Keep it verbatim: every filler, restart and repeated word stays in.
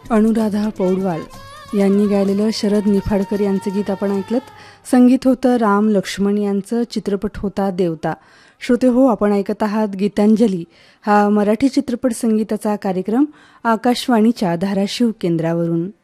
अनुराधा पौडवाल यांनी गायलेलं शरद निफाडकर यांचं गीत आपण ऐकलं. संगीत होतं राम लक्ष्मण यांचं, चित्रपट होता देवता. श्रोते हो, आपण ऐकत आहात गीतांजली हा मराठी चित्रपट संगीताचा कार्यक्रम आकाशवाणीच्या धाराशिव केंद्रावरून.